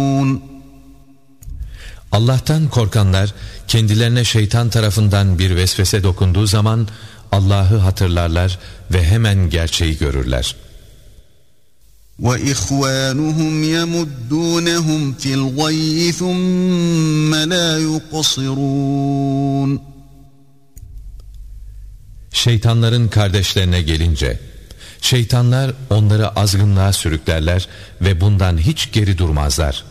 Allah'tan korkanlar kendilerine şeytan tarafından bir vesvese dokunduğu zaman Allah'ı hatırlarlar ve hemen gerçeği görürler. وَإِخْوَانُهُمْ يَمُدُّونَهُمْ فِي الْغَيِّ ثُمَّ لَا يُقْصِرُونَ. Şeytanların kardeşlerine gelince, şeytanlar onları azgınlığa sürüklerler ve bundan hiç geri durmazlar.